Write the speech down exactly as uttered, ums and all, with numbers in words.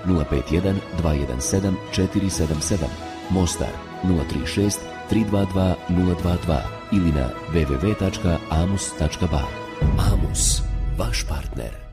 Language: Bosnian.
nula pet jedan dva jedan sedam četiri sedam sedam, Mostar nula tri šest tri dva dva nula dva dva ili na w w w tačka amus tačka ba. Amus, vaš partner.